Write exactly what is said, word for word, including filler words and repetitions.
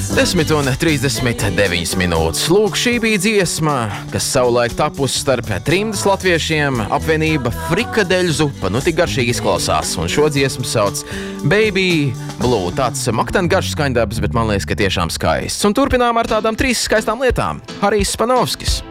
desmit un trīsdesmit deviņas minūtes. Lūk, šī bija dziesma, kas savulaik tapusi starp trimdas latviešiem, apvienība Frikadeļu zupa. Nu, tik garšīgi izklausās. Un šo dziesmu sauc Baby Blue. Tāds maktan garšs skaņdarbs, bet man liekas, ka tiešām skaists. Un turpinām ar tādām trīs skaistām lietām. Harijs Spanovskis.